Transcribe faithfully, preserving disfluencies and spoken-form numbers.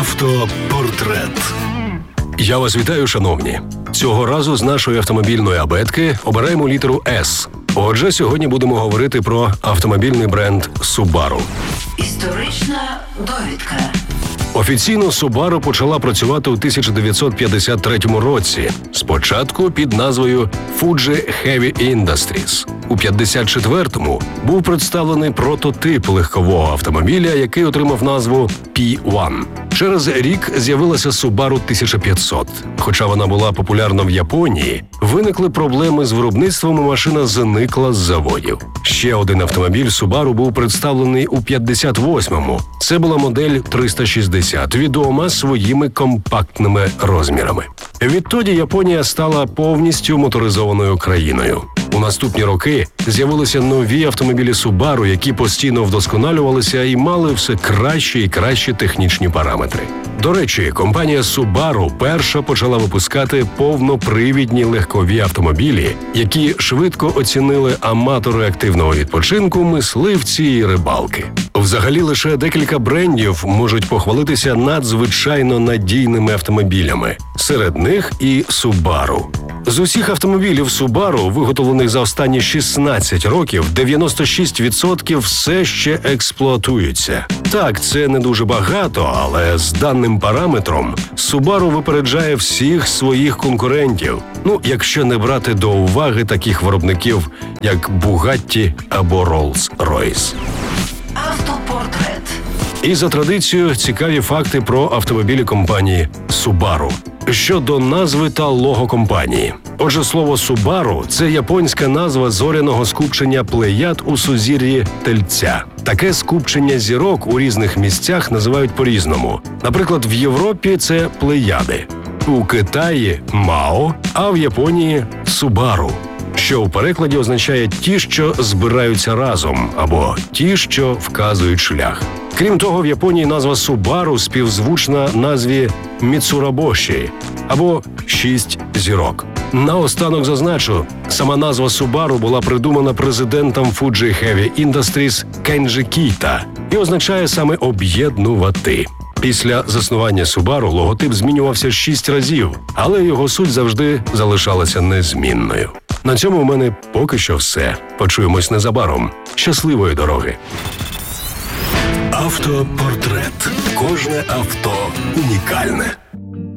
Автопортрет. Я вас вітаю, шановні. Цього разу з нашої автомобільної абетки обираємо літеру «С». Отже, сьогодні будемо говорити про автомобільний бренд Subaru. Історична довідка. Офіційно Subaru почала працювати у тисяча дев'ятсот п'ятдесят третьому році, спочатку під назвою Fuji Heavy Industries. У п'ятдесят четвертому був представлений прототип легкового автомобіля, який отримав назву пі один. Через рік з'явилася Subaru тисяча п'ятсот. Хоча вона була популярна в Японії, виникли проблеми з виробництвом і машина зникла з заводів. Ще один автомобіль Subaru був представлений у п'ятдесят восьмому. Це була модель триста шістдесят, відома своїми компактними розмірами. Відтоді Японія стала повністю моторизованою країною. У наступні роки з'явилися нові автомобілі Subaru, які постійно вдосконалювалися і мали все кращі і кращі технічні параметри. До речі, компанія Subaru перша почала випускати повнопривідні легкові автомобілі, які швидко оцінили аматори активного відпочинку, мисливці і рибалки. Взагалі, лише декілька брендів можуть похвалитися надзвичайно надійними автомобілями. Серед них і Subaru. З усіх автомобілів Subaru, виготовлених за останні шістнадцять років, дев'яносто шість відсотків все ще експлуатуються. Так, це не дуже багато, але з даним параметром Subaru випереджає всіх своїх конкурентів. Ну, якщо не брати до уваги таких виробників, як Bugatti або Rolls-Royce. Автопортрет. І за традицією цікаві факти про автомобілі компанії Subaru. Щодо назви та лого компанії. Отже, слово Subaru – це японська назва зоряного скупчення плеяд у сузір'ї Тельця. Таке скупчення зірок у різних місцях називають по-різному. Наприклад, в Європі це плеяди, у Китаї – Мао, а в Японії – Subaru, що у перекладі означає «ті, що збираються разом» або «ті, що вказують шлях». Крім того, в Японії назва Subaru співзвучна назві Міцурабоші або «шість зірок». Наостанок зазначу, сама назва Subaru була придумана президентом Fuji Heavy Industries Кенджі Кіта і означає саме «об'єднувати». Після заснування Subaru логотип змінювався шість разів, але його суть завжди залишалася незмінною. На цьому у мене поки що все. Почуємось незабаром. Щасливої дороги! Автопортрет. Кожне авто унікальне.